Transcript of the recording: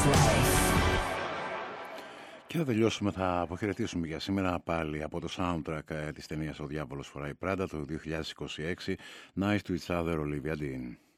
Και θα τελειώσουμε, θα αποχαιρετήσουμε για σήμερα πάλι από το soundtrack της ταινίας «Ο διάβολος φοράει Πράντα» του 2026, Nice to Each Other, Olivia Dean.